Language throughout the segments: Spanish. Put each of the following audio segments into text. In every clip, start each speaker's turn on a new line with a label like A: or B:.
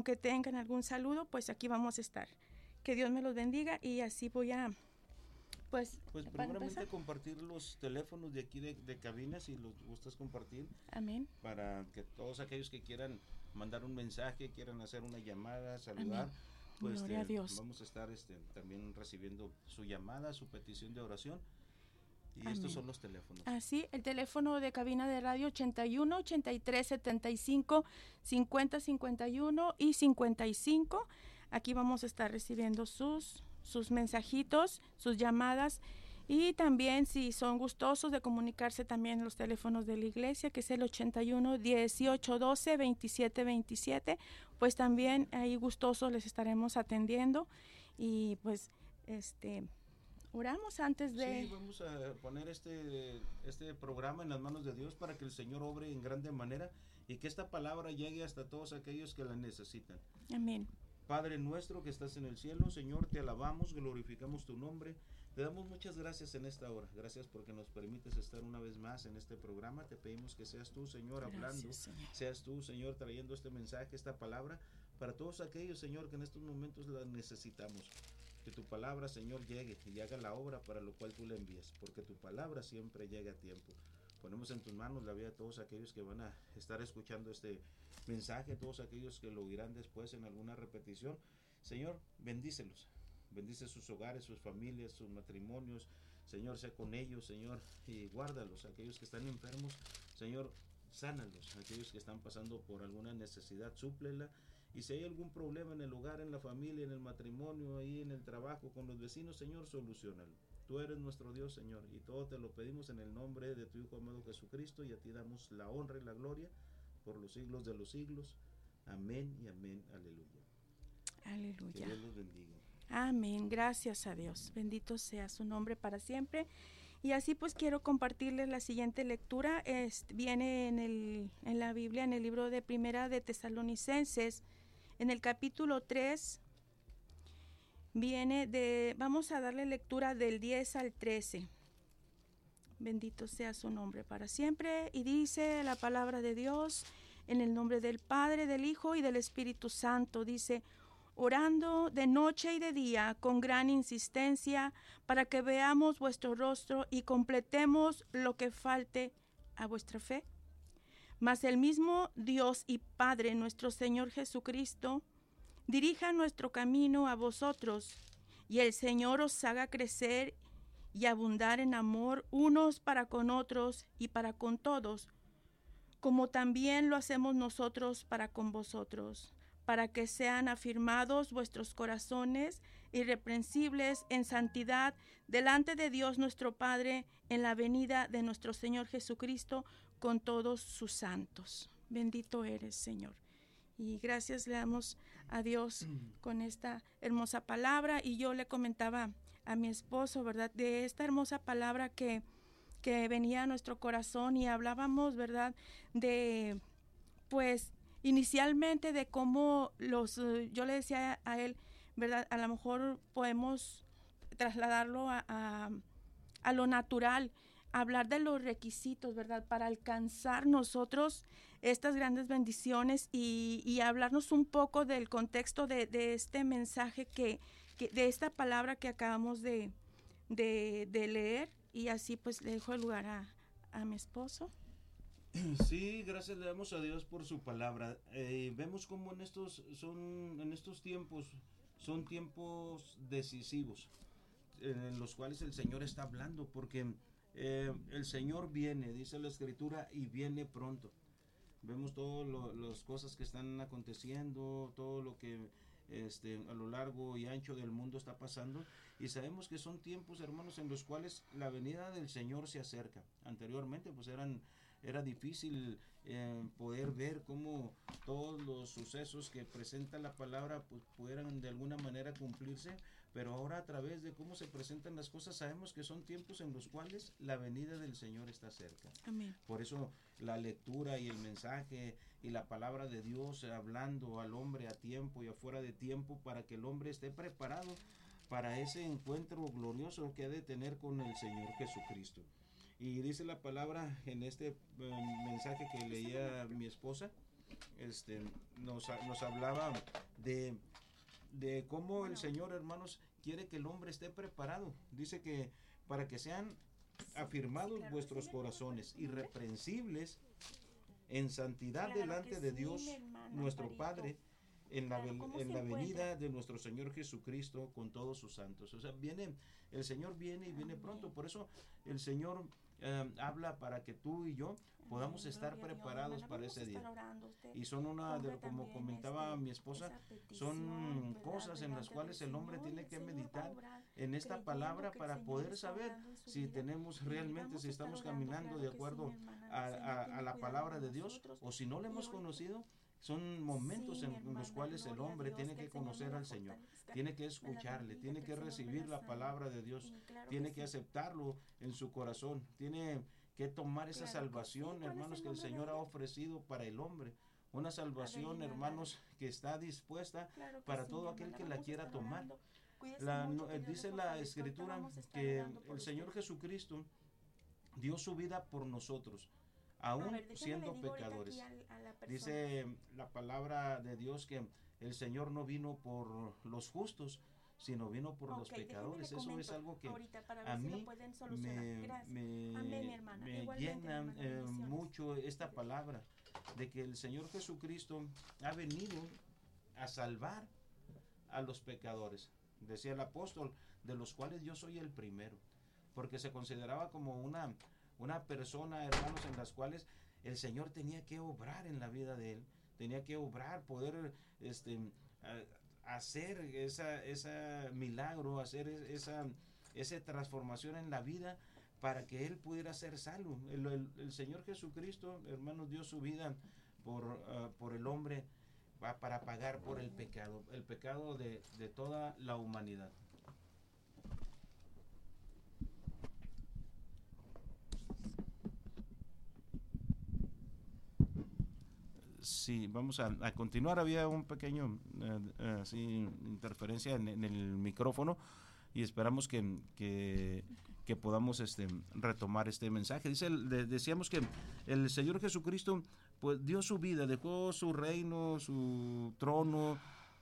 A: que tengan algún saludo, pues aquí vamos a estar. Que Dios me los bendiga y así voy a, pues
B: primeramente compartir los teléfonos de aquí de cabina, si los gustas compartir.
A: Amén.
B: Para que todos aquellos que quieran mandar un mensaje, quieran hacer una llamada, saludar,
A: Amén.
B: pues
A: Gloria a Dios.
B: vamos a estar también recibiendo su llamada, su petición de oración. Y
A: Amén.
B: estos son los teléfonos.
A: Así, el teléfono de cabina de radio 81 83 75 50 51 y 55. Aquí vamos a estar recibiendo sus mensajitos, sus llamadas, y también si son gustosos de comunicarse también los teléfonos de la iglesia, que es el 81 18 12 27 27, pues también ahí gustosos les estaremos atendiendo. Y pues oramos antes de...
B: Sí, vamos a poner este programa en las manos de Dios para que el Señor obre en grande manera y que esta palabra llegue hasta todos aquellos que la necesitan.
A: Amén.
B: Padre nuestro que estás en el cielo, Señor, te alabamos, glorificamos tu nombre, te damos muchas gracias en esta hora. Gracias porque nos permites estar una vez más en este programa. Te pedimos que seas tú, Señor, hablando,
A: Gracias, Señor.
B: Seas tú, Señor, trayendo este mensaje, esta palabra para todos aquellos, Señor, que en estos momentos la necesitamos. Que tu palabra, Señor, llegue y haga la obra para lo cual tú la envías, porque tu palabra siempre llega a tiempo. Ponemos en tus manos la vida de todos aquellos que van a estar escuchando este mensaje, todos aquellos que lo oirán después en alguna repetición. Señor, bendícelos, bendice sus hogares, sus familias, sus matrimonios. Señor, sea con ellos, Señor, y guárdalos. Aquellos que están enfermos, Señor, sánalos. Aquellos que están pasando por alguna necesidad, súplela. Y si hay algún problema en el hogar, en la familia, en el matrimonio, ahí en el trabajo, con los vecinos, Señor, soluciónalo. Tú eres nuestro Dios, Señor, y todo te lo pedimos en el nombre de tu Hijo amado Jesucristo, y a ti damos la honra y la gloria por los siglos de los siglos. Amén y amén. Aleluya.
A: Aleluya.
B: Que Dios los bendiga.
A: Amén. Gracias a Dios. Bendito sea su nombre para siempre. Y así pues quiero compartirles la siguiente lectura. Viene en la Biblia, en el libro de Primera de Tesalonicenses, en el capítulo 3. Vamos a darle lectura del 10 al 13. Bendito sea su nombre para siempre. Y dice la palabra de Dios, en el nombre del Padre, del Hijo y del Espíritu Santo. Dice: orando de noche y de día con gran insistencia, para que veamos vuestro rostro y completemos lo que falte a vuestra fe. Mas el mismo Dios y Padre, nuestro Señor Jesucristo, dirija nuestro camino a vosotros, y el Señor os haga crecer y abundar en amor unos para con otros y para con todos, como también lo hacemos nosotros para con vosotros, para que sean afirmados vuestros corazones irreprensibles en santidad delante de Dios nuestro Padre en la venida de nuestro Señor Jesucristo con todos sus santos. Bendito eres, Señor. Y gracias le damos a Dios con esta hermosa palabra. Y yo le comentaba a mi esposo, ¿verdad?, de esta hermosa palabra que venía a nuestro corazón, y hablábamos, ¿verdad?, de, pues, inicialmente de cómo yo le decía a él, ¿verdad?, a lo mejor podemos trasladarlo a lo natural, hablar de los requisitos, ¿verdad?, para alcanzar nosotros estas grandes bendiciones, y hablarnos un poco del contexto de este mensaje de esta palabra que acabamos de leer. Y así pues le dejo el lugar a mi esposo.
B: Sí, gracias le damos a Dios por su palabra. Vemos cómo en estos tiempos son tiempos decisivos en los cuales el Señor está hablando, porque el Señor viene, dice la Escritura, y viene pronto. Vemos todas las cosas que están aconteciendo, todo lo que a lo largo y ancho del mundo está pasando, y sabemos que son tiempos, hermanos, en los cuales la venida del Señor se acerca. Anteriormente pues era difícil poder ver cómo todos los sucesos que presenta la palabra pues pudieran de alguna manera cumplirse, pero ahora a través de cómo se presentan las cosas sabemos que son tiempos en los cuales la venida del Señor está cerca.
A: Amén.
B: Por eso la lectura y el mensaje y la palabra de Dios hablando al hombre a tiempo y afuera de tiempo, para que el hombre esté preparado para ese encuentro glorioso que ha de tener con el Señor Jesucristo. Y dice la palabra en este mensaje que leía mi esposa, nos hablaba de cómo el Señor, hermanos, quiere que el hombre esté preparado. Dice que para que sean afirmados vuestros corazones, irreprensibles en santidad delante de Dios, nuestro Padre, en la venida de nuestro Señor Jesucristo con todos sus santos. O sea, el Señor viene y viene pronto. Por eso el Señor habla para que tú y yo podamos estar preparados para ese día. Y son como comentaba mi esposa, son cosas en las cuales el hombre tiene que meditar en esta palabra para poder saber si tenemos realmente, si estamos caminando de acuerdo a la palabra de Dios, o si no la hemos conocido. Son momentos en los cuales el hombre tiene que conocer al Señor, tiene que escucharle, tiene que recibir la palabra de Dios, tiene que aceptarlo en su corazón, tiene que tomar esa salvación, hermanos, que el Señor ha ofrecido para el hombre. Una salvación, hermanos, que está dispuesta para todo aquel que la quiera tomar. Dice la Escritura que el Señor Jesucristo dio su vida por nosotros, aún siendo pecadores. Dice la palabra de Dios que el Señor no vino por los justos, sino vino por los pecadores. Eso es algo que a mí me llena mucho esta palabra, de que el Señor Jesucristo ha venido a salvar a los pecadores. Decía el apóstol, de los cuales yo soy el primero, porque se consideraba como una persona, hermanos, en las cuales el Señor tenía que obrar en la vida de él, tenía que obrar, poder hacer esa milagro, hacer esa transformación en la vida para que él pudiera ser salvo. El Señor Jesucristo, hermanos, dio su vida por el hombre, para pagar por el pecado de toda la humanidad. Sí, vamos a continuar. Había un pequeño interferencia en el micrófono, y esperamos que podamos retomar este mensaje. Decíamos que el Señor Jesucristo pues dio su vida, dejó su reino, su trono,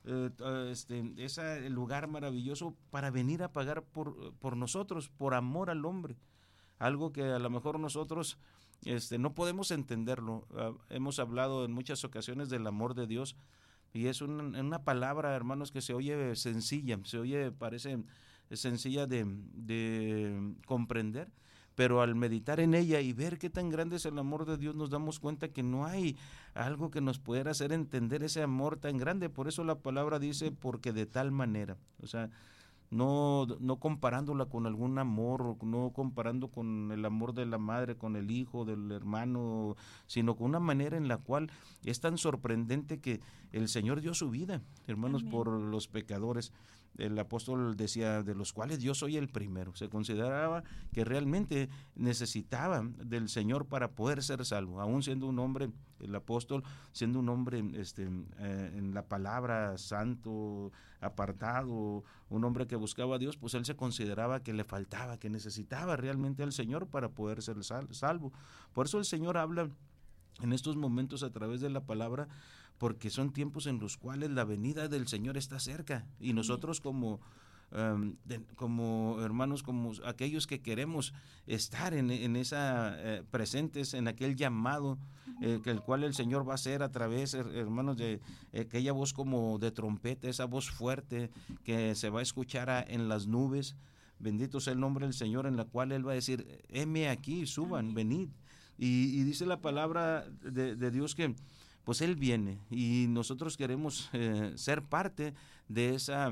B: el lugar maravilloso, para venir a pagar por nosotros, por amor al hombre. Algo que a lo mejor nosotros no podemos entenderlo. Hemos hablado en muchas ocasiones del amor de Dios, y es una palabra, hermanos, que se oye sencilla, parece sencilla de comprender, pero al meditar en ella y ver qué tan grande es el amor de Dios, nos damos cuenta que no hay algo que nos pudiera hacer entender ese amor tan grande. Por eso la palabra dice, porque de tal manera, o sea, no comparándola con algún amor, no comparando con el amor de la madre, con el hijo, del hermano, sino con una manera en la cual es tan sorprendente que el Señor dio su vida, hermanos, Amén, por los pecadores. El apóstol decía, de los cuales yo soy el primero. Se consideraba que realmente necesitaba del Señor para poder ser salvo, aún siendo un hombre, el apóstol, siendo un hombre en la palabra, santo, apartado, un hombre que buscaba a Dios, pues él se consideraba que le faltaba, que necesitaba realmente al Señor para poder ser salvo. Por eso el Señor habla en estos momentos a través de la palabra, porque son tiempos en los cuales la venida del Señor está cerca, y nosotros como hermanos, como aquellos que queremos estar en esa presentes en aquel llamado que el cual el Señor va a hacer a través, hermanos, de aquella voz como de trompeta, esa voz fuerte que se va a escuchar en las nubes. Bendito sea el nombre del Señor, en la cual Él va a decir, heme aquí, suban, venid. Y dice la palabra de Dios que pues Él viene, y nosotros queremos ser parte de esa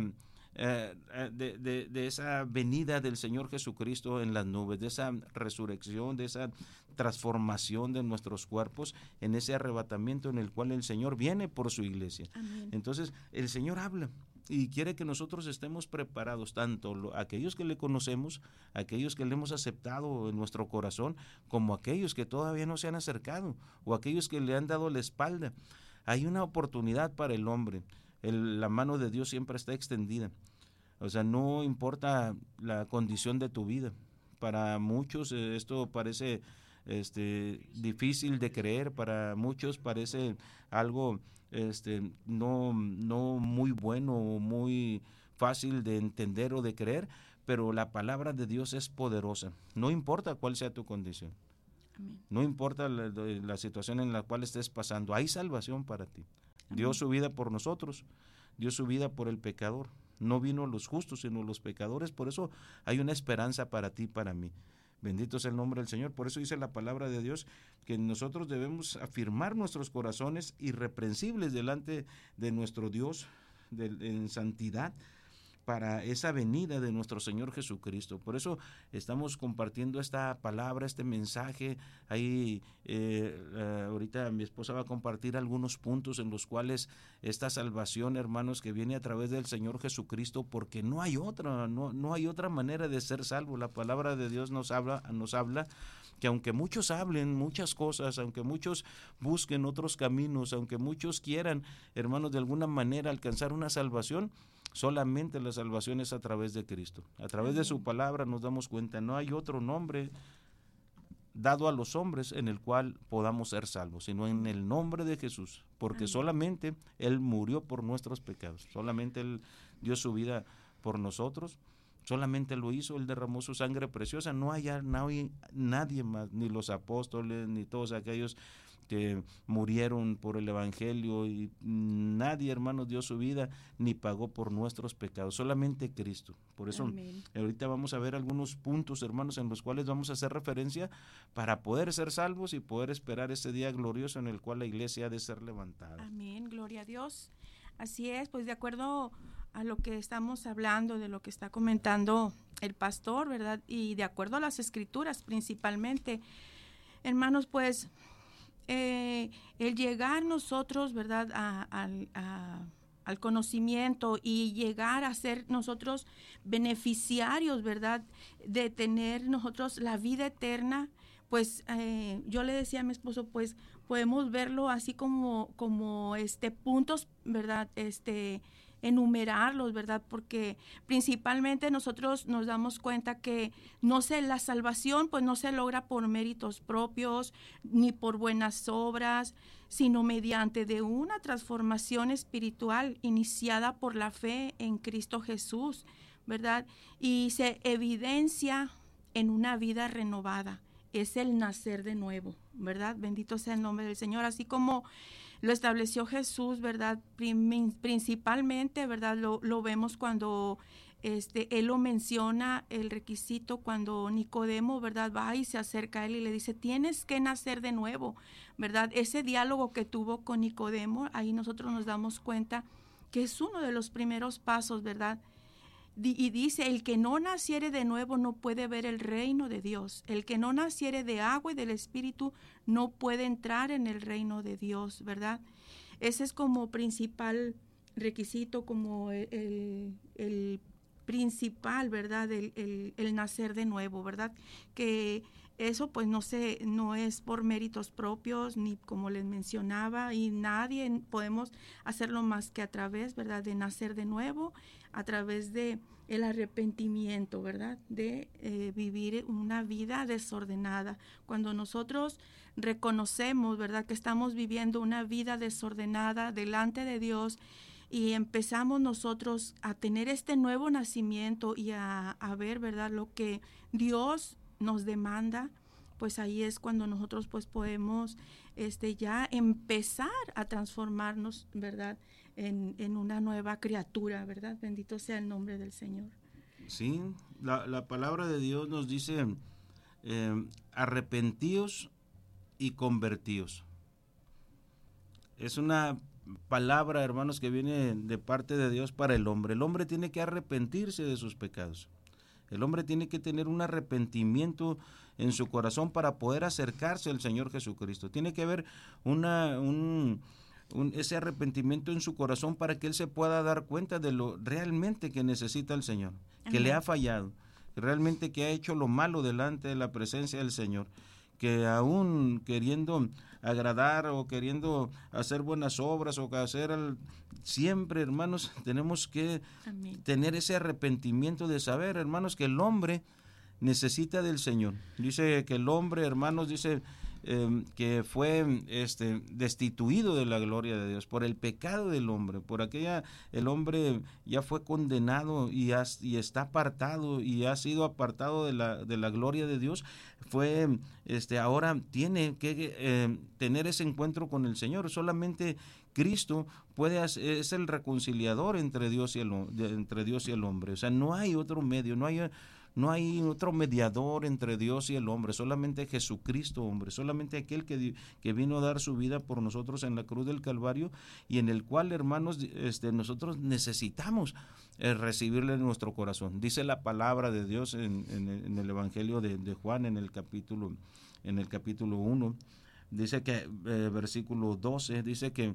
B: de esa venida del Señor Jesucristo en las nubes, de esa resurrección, de esa transformación de nuestros cuerpos, en ese arrebatamiento en el cual el Señor viene por su iglesia. Amén. Entonces el Señor habla y quiere que nosotros estemos preparados, tanto aquellos que le conocemos, aquellos que le hemos aceptado en nuestro corazón, como aquellos que todavía no se han acercado, o aquellos que le han dado la espalda. Hay una oportunidad para el hombre. La mano de Dios siempre está extendida. O sea, no importa la condición de tu vida. Para muchos esto parece difícil de creer, para muchos parece algo no muy bueno o muy fácil de entender o de creer, pero la palabra de Dios es poderosa, no importa cuál sea tu condición.
A: Amén.
B: No importa la situación en la cual estés pasando, hay salvación para ti.
A: Amén.
B: Dio su vida por nosotros, dio su vida por el pecador. No vino los justos, sino los pecadores. Por eso hay una esperanza para ti y para mí. Bendito sea el nombre del Señor. Por eso dice la palabra de Dios que nosotros debemos afirmar nuestros corazones irreprensibles delante de nuestro Dios en santidad, para esa venida de nuestro Señor Jesucristo. Por eso estamos compartiendo esta palabra, este mensaje. Ahí ahorita mi esposa va a compartir algunos puntos en los cuales esta salvación, hermanos, que viene a través del Señor Jesucristo, porque no hay otra, no hay otra manera de ser salvo. La palabra de Dios nos habla que aunque muchos hablen muchas cosas, aunque muchos busquen otros caminos, aunque muchos quieran, hermanos, de alguna manera alcanzar una salvación, solamente la salvación es a través de Cristo. A través de su palabra nos damos cuenta, no hay otro nombre dado a los hombres en el cual podamos ser salvos, sino en el nombre de Jesús, porque solamente Él murió por nuestros pecados, solamente Él dio su vida por nosotros, solamente lo hizo, Él derramó su sangre preciosa. No hay nadie más, ni los apóstoles, ni todos aquellos que murieron por el evangelio, y nadie, hermanos, dio su vida ni pagó por nuestros pecados, solamente Cristo. Por eso ahorita vamos a ver algunos puntos, hermanos, en los cuales vamos a hacer referencia para poder ser salvos y poder esperar ese día glorioso en el cual la iglesia ha de ser levantada.
A: Amén, gloria a Dios. Así es, pues de acuerdo a lo que estamos hablando, de lo que está comentando el pastor, ¿verdad? Y de acuerdo a las escrituras principalmente, hermanos, pues el llegar nosotros, ¿verdad?, al conocimiento y llegar a ser nosotros beneficiarios, ¿verdad?, de tener nosotros la vida eterna, pues yo le decía a mi esposo, pues podemos verlo así como puntos, ¿verdad?, enumerarlos, ¿verdad? Porque principalmente nosotros nos damos cuenta que la salvación pues no se logra por méritos propios ni por buenas obras, sino mediante de una transformación espiritual iniciada por la fe en Cristo Jesús, ¿verdad? Y se evidencia en una vida renovada. Es el nacer de nuevo, ¿verdad? Bendito sea el nombre del Señor, así como lo estableció Jesús, ¿verdad? Principalmente, ¿verdad? Lo vemos cuando Él lo menciona, el requisito, cuando Nicodemo, ¿verdad?, va y se acerca a Él y le dice, tienes que nacer de nuevo, ¿verdad? Ese diálogo que tuvo con Nicodemo, ahí nosotros nos damos cuenta que es uno de los primeros pasos, ¿verdad? Y dice, el que no naciere de nuevo no puede ver el reino de Dios. El que no naciere de agua y del Espíritu no puede entrar en el reino de Dios, ¿verdad? Ese es como principal requisito, como el principal, ¿verdad? El nacer de nuevo, ¿verdad? Que eso pues no es por méritos propios, ni como les mencionaba, y nadie podemos hacerlo más que a través, ¿verdad?, de nacer de nuevo, a través de el arrepentimiento, ¿verdad?, de vivir una vida desordenada. Cuando nosotros reconocemos, ¿verdad?, que estamos viviendo una vida desordenada delante de Dios, y empezamos nosotros a tener este nuevo nacimiento y a ver, ¿verdad?, lo que Dios nos demanda, pues ahí es cuando nosotros pues podemos ya empezar a transformarnos, ¿verdad?, en una nueva criatura, ¿verdad? Bendito sea el nombre del Señor.
B: Sí, la palabra de Dios nos dice, arrepentíos y convertíos. Es una palabra, hermanos, que viene de parte de Dios para el hombre. El hombre tiene que arrepentirse de sus pecados. El hombre tiene que tener un arrepentimiento en su corazón para poder acercarse al Señor Jesucristo. Tiene que haber ese arrepentimiento en su corazón para que él se pueda dar cuenta de lo realmente que necesita el Señor, que le ha fallado, realmente que ha hecho lo malo delante de la presencia del Señor, que aún queriendo agradar o queriendo hacer buenas obras o siempre, hermanos, tenemos que tener ese arrepentimiento de saber, hermanos, que el hombre necesita del Señor. Dice que el hombre, hermanos, dice que fue destituido de la gloria de Dios por el pecado del hombre, por aquella, el hombre ya fue condenado y está apartado y ha sido apartado de la gloria de Dios. Ahora tiene que tener ese encuentro con el Señor. Solamente Cristo es el reconciliador entre Dios y el hombre. O sea, no hay otro medio, no hay otro mediador entre Dios y el hombre, solamente Jesucristo, hombre, solamente aquel que vino a dar su vida por nosotros en la cruz del Calvario, y en el cual, hermanos, nosotros necesitamos recibirle en nuestro corazón. Dice la palabra de Dios en el Evangelio de Juan, en el capítulo 1, dice que, versículo 12, dice que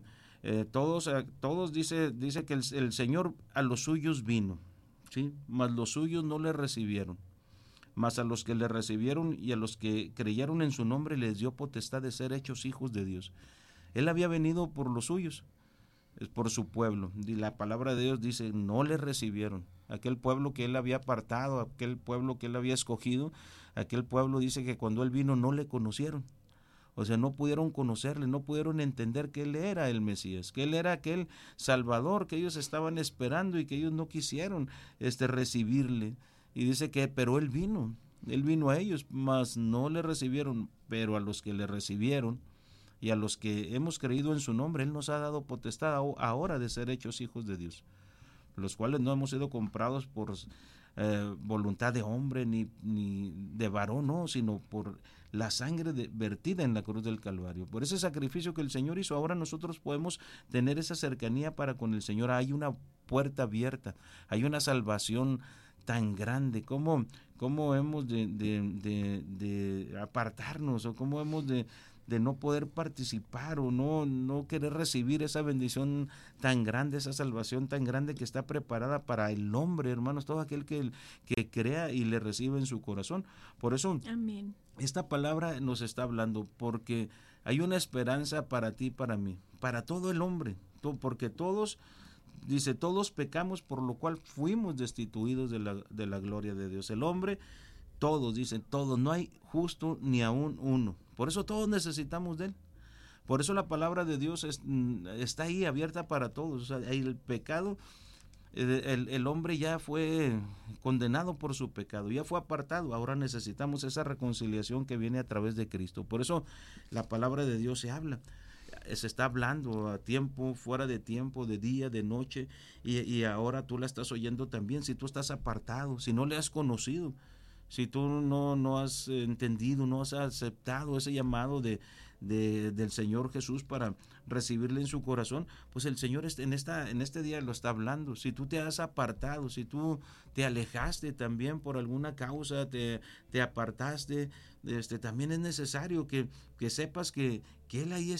B: todos dice que el Señor a los suyos vino, ¿sí? Mas los suyos no le recibieron. Mas a los que le recibieron y a los que creyeron en su nombre les dio potestad de ser hechos hijos de Dios. Él había venido por los suyos, es por su pueblo. Y la palabra de Dios dice, no le recibieron. Aquel pueblo que él había apartado, aquel pueblo que él había escogido, aquel pueblo dice que cuando él vino no le conocieron. O sea, no pudieron conocerle, no pudieron entender que él era el Mesías, que él era aquel Salvador que ellos estaban esperando y que ellos no quisieron recibirle. Y dice que, pero él vino a ellos, mas no le recibieron. Pero a los que le recibieron y a los que hemos creído en su nombre, él nos ha dado potestad ahora de ser hechos hijos de Dios, los cuales no hemos sido comprados por voluntad de hombre ni de varón, no, sino por la sangre vertida en la cruz del Calvario. Por ese sacrificio que el Señor hizo, ahora nosotros podemos tener esa cercanía para con el Señor. Hay una puerta abierta, hay una salvación tan grande. ¿Cómo hemos de apartarnos, o cómo hemos de no poder participar o no querer recibir esa bendición tan grande, esa salvación tan grande que está preparada para el hombre, hermanos, todo aquel que crea y le recibe en su corazón? Por eso, amén, esta palabra nos está hablando, porque hay una esperanza para ti y para mí, para todo el hombre, porque todos, dice, todos pecamos, por lo cual fuimos destituidos de la gloria de Dios. El hombre, todos, dicen, todos, no hay justo ni aún uno. Por eso todos necesitamos de él. Por eso la palabra de Dios está ahí abierta para todos. O sea, el pecado, el hombre ya fue condenado por su pecado, ya fue apartado. Ahora necesitamos esa reconciliación que viene a través de Cristo. Por eso la palabra de Dios se está hablando a tiempo, fuera de tiempo, de día, de noche, y ahora tú la estás oyendo también. Si tú estás apartado, si no le has conocido, si tú no has entendido, no has aceptado ese llamado del Señor Jesús para recibirle en su corazón, pues el Señor en este día lo está hablando. Si tú te has apartado, si tú te alejaste también por alguna causa, te apartaste, también es necesario que sepas que Él ahí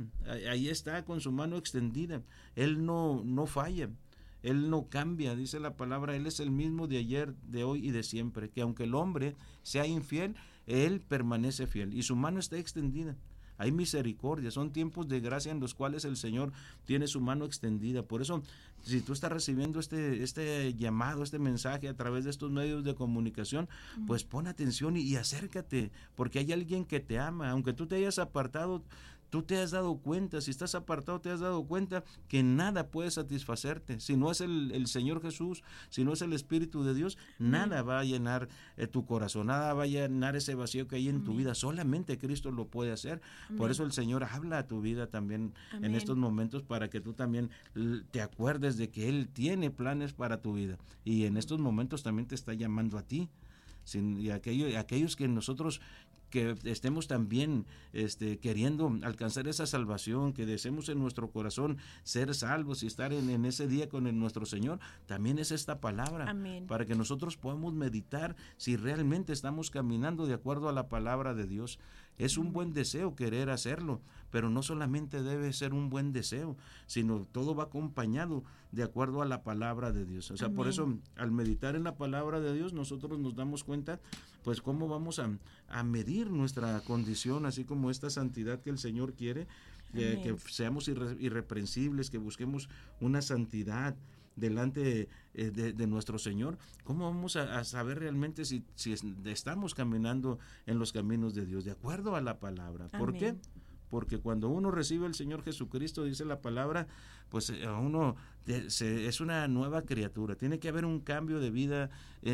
B: está con su mano extendida. Él no falla. Él no cambia, dice la palabra, Él es el mismo de ayer, de hoy y de siempre, que aunque el hombre sea infiel, Él permanece fiel y su mano está extendida. Hay misericordia, son tiempos de gracia en los cuales el Señor tiene su mano extendida. Por eso, si tú estás recibiendo este llamado, este mensaje a través de estos medios de comunicación, pues pon atención y acércate, porque hay alguien que te ama. Aunque tú te hayas apartado, tú te has dado cuenta, si estás apartado, te has dado cuenta que nada puede satisfacerte. Si no es el Señor Jesús, si no es el Espíritu de Dios, nada va a llenar tu corazón, nada va a llenar ese vacío que hay en tu vida. Solamente Cristo lo puede hacer. Por eso el Señor habla a tu vida también en estos momentos, para que tú también te acuerdes de que Él tiene planes para tu vida. Y en estos momentos también te está llamando a ti. Y aquellos que nosotros que estemos también queriendo alcanzar esa salvación, que deseemos en nuestro corazón ser salvos y estar en ese día con nuestro Señor, también es esta palabra. Amén. Para que nosotros podamos meditar si realmente estamos caminando de acuerdo a la palabra de Dios. Es un buen deseo querer hacerlo, pero no solamente debe ser un buen deseo, sino todo va acompañado de acuerdo a la palabra de Dios. O sea, por eso, al meditar en la palabra de Dios, nosotros nos damos cuenta, pues, cómo vamos a medir nuestra condición, así como esta santidad que el Señor quiere, que seamos irreprensibles, que busquemos una santidad delante de nuestro Señor, ¿cómo vamos a saber realmente si estamos caminando en los caminos de Dios, de acuerdo a la palabra? ¿Por
A: Amén.
B: qué? Porque cuando uno recibe al Señor Jesucristo, dice la palabra, pues a uno es una nueva criatura. Tiene que haber un cambio de vida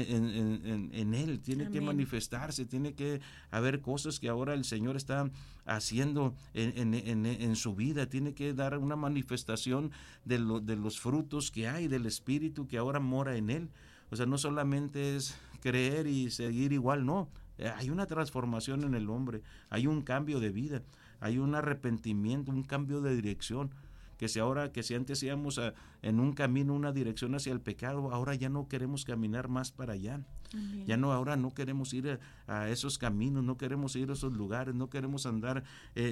B: en Él. Tiene
A: Amén.
B: que manifestarse, tiene que haber cosas que ahora el Señor está haciendo en su vida. Tiene que dar una manifestación de los frutos que hay del Espíritu que ahora mora en Él. O sea, no solamente es creer y seguir igual, no. Hay una transformación en el hombre, hay un cambio de vida, hay un arrepentimiento, un cambio de dirección, que si antes íbamos en un camino, una dirección hacia el pecado, ahora ya no queremos caminar más para allá.
A: Amén.
B: Ahora no queremos ir a esos caminos, no queremos ir a esos lugares, no queremos andar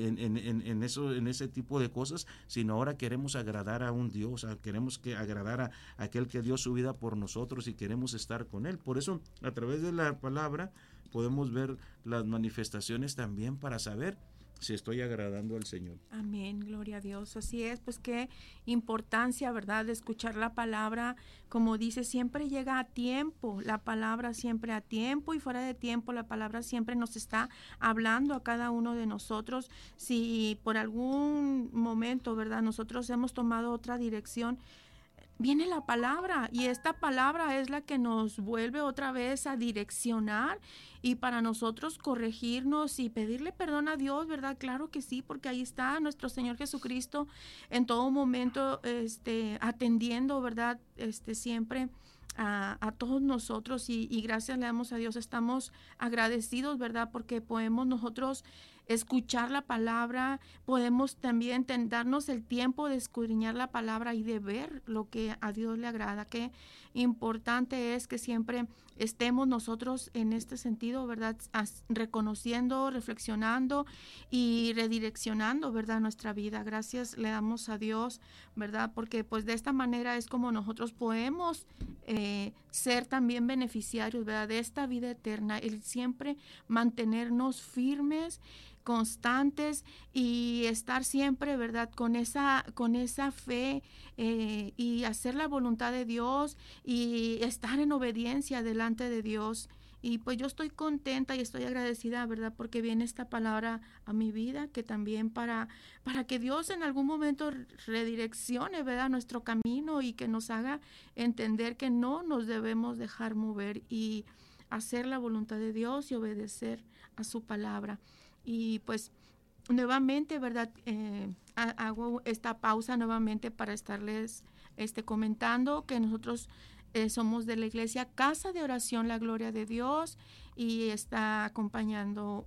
B: en ese tipo de cosas, sino ahora queremos agradar a un Dios, queremos agradar a aquel que dio su vida por nosotros y queremos estar con Él. Por eso, a través de la palabra, podemos ver las manifestaciones también para saber si estoy agradando al Señor.
A: Amén, gloria a Dios. Así es, pues qué importancia, ¿verdad?, de escuchar la palabra. Como dice, siempre llega a tiempo, la palabra siempre a tiempo, y fuera de tiempo la palabra siempre nos está hablando a cada uno de nosotros. Si por algún momento, ¿verdad?, nosotros hemos tomado otra dirección, viene la palabra, y esta palabra es la que nos vuelve otra vez a direccionar y para nosotros corregirnos y pedirle perdón a Dios, ¿verdad? Claro que sí, porque ahí está nuestro Señor Jesucristo en todo momento atendiendo, ¿verdad? Siempre a todos nosotros, y gracias le damos a Dios, estamos agradecidos, ¿verdad? Porque podemos nosotros escuchar la palabra, podemos también darnos el tiempo de escudriñar la palabra y de ver lo que a Dios le agrada. Qué importante es que siempre estemos nosotros en este sentido, ¿verdad? Reconociendo, reflexionando y redireccionando, ¿verdad?, nuestra vida. Gracias le damos a Dios, ¿verdad? Porque pues de esta manera es como nosotros podemos ser también beneficiarios, ¿verdad?, de esta vida eterna, el siempre mantenernos firmes, constantes y estar siempre, ¿verdad?, con esa fe y hacer la voluntad de Dios y estar en obediencia delante de Dios. Y pues yo estoy contenta y estoy agradecida, ¿verdad?, porque viene esta palabra a mi vida, que también para que Dios en algún momento redireccione, ¿verdad?, nuestro camino y que nos haga entender que no nos debemos dejar mover y hacer la voluntad de Dios y obedecer a su palabra. Y pues nuevamente, ¿verdad?, hago esta pausa nuevamente para estarles comentando que nosotros somos de la iglesia Casa de Oración La Gloria de Dios, y está acompañando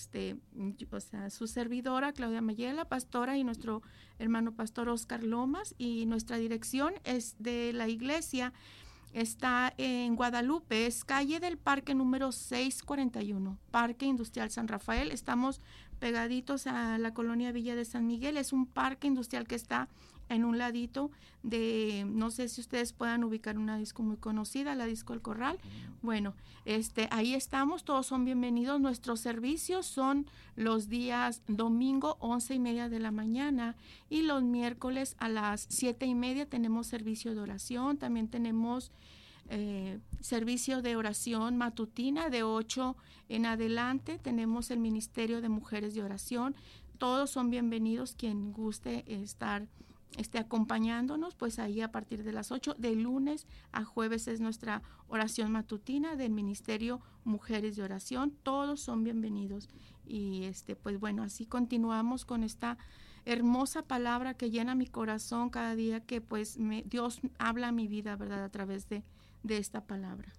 A: su servidora Claudia Mayela, pastora, y nuestro hermano pastor Oscar Lomas, y nuestra dirección es de la iglesia. Está en Guadalupe, es calle del Parque número 641, Parque Industrial San Rafael. Estamos pegaditos a la colonia Villa de San Miguel. Es un parque industrial que está en un ladito de, no sé si ustedes puedan ubicar una disco muy conocida, la disco El Corral. Bueno, ahí estamos, todos son bienvenidos. Nuestros servicios son los días domingo 11:30 de la mañana, y los miércoles a las 7:30 tenemos servicio de oración. También tenemos servicio de oración matutina de 8 en adelante. Tenemos el Ministerio de Mujeres de Oración. Todos son bienvenidos, quien guste estar acompañándonos, pues ahí a partir de las 8, de lunes a jueves es nuestra oración matutina del Ministerio Mujeres de Oración. Todos son bienvenidos. Y pues bueno, así continuamos con esta hermosa palabra que llena mi corazón cada día, que pues Dios habla a mi vida, ¿verdad?, a través de esta palabra.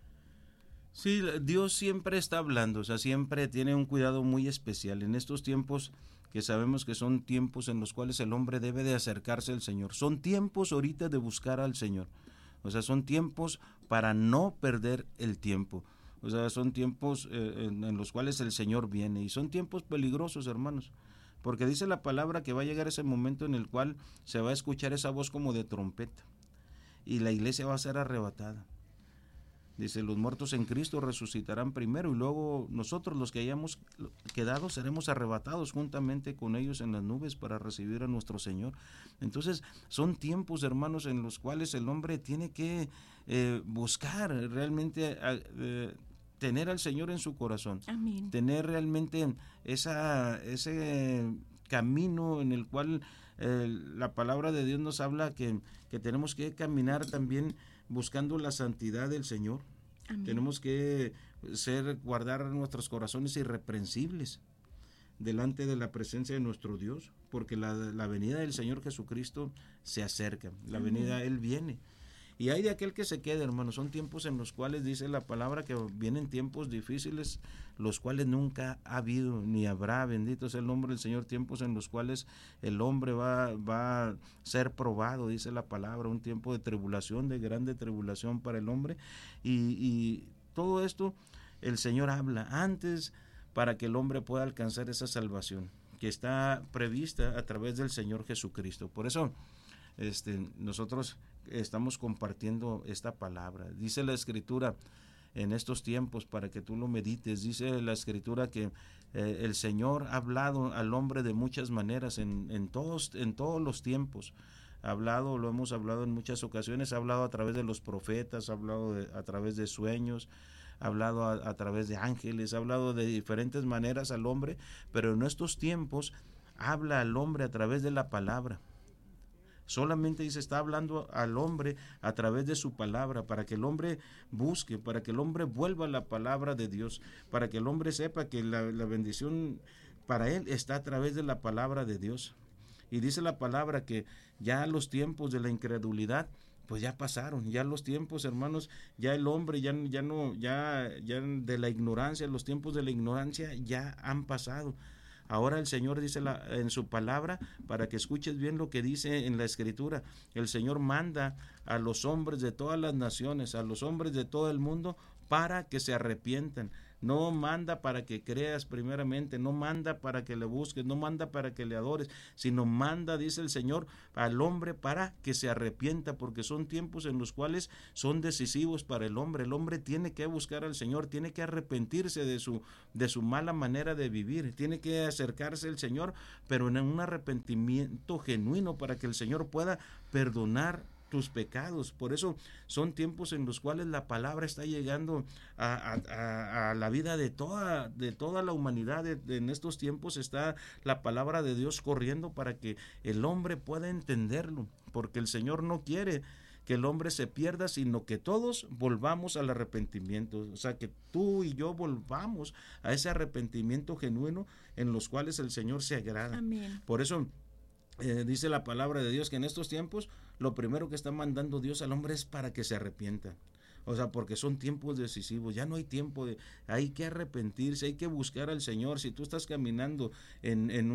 B: Sí, Dios siempre está hablando, o sea, siempre tiene un cuidado muy especial en estos tiempos, que sabemos que son tiempos en los cuales el hombre debe de acercarse al Señor. Son tiempos ahorita de buscar al Señor. O sea, son tiempos para no perder el tiempo. O sea, son tiempos en los cuales el Señor viene. Y son tiempos peligrosos, hermanos. Porque dice la palabra que va a llegar ese momento en el cual se va a escuchar esa voz como de trompeta. Y la iglesia va a ser arrebatada. Dice, los muertos en Cristo resucitarán primero y luego nosotros los que hayamos quedado seremos arrebatados juntamente con ellos en las nubes para recibir a nuestro Señor. Entonces son tiempos, hermanos, en los cuales el hombre tiene que buscar realmente tener al Señor en su corazón.
A: Amén.
B: Tener realmente ese camino en el cual la palabra de Dios nos habla que tenemos que caminar también buscando la santidad del Señor.
A: Amén.
B: Tenemos que guardar nuestros corazones irreprensibles delante de la presencia de nuestro Dios, porque la venida del Señor Jesucristo se acerca, la
A: Amén.
B: venida, Él viene. Y hay de aquel que se quede, hermanos. Son tiempos en los cuales dice la palabra que vienen tiempos difíciles, los cuales nunca ha habido ni habrá, bendito sea el nombre del Señor, tiempos en los cuales el hombre va a ser probado, dice la palabra, un tiempo de tribulación, de grande tribulación para el hombre. Y todo esto el Señor habla antes para que el hombre pueda alcanzar esa salvación que está prevista a través del Señor Jesucristo. Por eso nosotros estamos compartiendo esta palabra. Dice la Escritura en estos tiempos, para que tú lo medites, dice la Escritura que el Señor ha hablado al hombre de muchas maneras en todos los tiempos. Lo hemos hablado en muchas ocasiones, ha hablado a través de los profetas, ha hablado a través de sueños, ha hablado a través de ángeles, ha hablado de diferentes maneras al hombre, pero en estos tiempos habla al hombre a través de la palabra. Solamente dice, está hablando al hombre a través de su palabra, para que el hombre busque, para que el hombre vuelva a la palabra de Dios, para que el hombre sepa que la bendición para él está a través de la palabra de Dios. Y dice la palabra que ya los tiempos de la incredulidad pues ya pasaron, ya los tiempos, hermanos, ya el hombre ya de la ignorancia, los tiempos de la ignorancia ya han pasado. Ahora el Señor dice en su palabra, para que escuches bien lo que dice en la Escritura, el Señor manda a los hombres de todas las naciones, a los hombres de todo el mundo, para que se arrepientan. No manda para que creas primeramente, no manda para que le busques, no manda para que le adores, sino manda, dice el Señor, al hombre para que se arrepienta, porque son tiempos en los cuales son decisivos para el hombre. El hombre tiene que buscar al Señor, tiene que arrepentirse de su mala manera de vivir, tiene que acercarse al Señor, pero en un arrepentimiento genuino, para que el Señor pueda perdonar tus pecados. Por eso son tiempos en los cuales la palabra está llegando a la vida de toda la humanidad. En estos tiempos está la palabra de Dios corriendo para que el hombre pueda entenderlo, porque el Señor no quiere que el hombre se pierda, sino que todos volvamos al arrepentimiento, o sea, que tú y yo volvamos a ese arrepentimiento genuino en los cuales el Señor se agrada.
A: Amén.
B: Por eso dice la palabra de Dios que en estos tiempos lo primero que está mandando Dios al hombre es para que se arrepienta. O sea, porque son tiempos decisivos, ya no hay tiempo hay que arrepentirse, hay que buscar al Señor. Si tú estás caminando en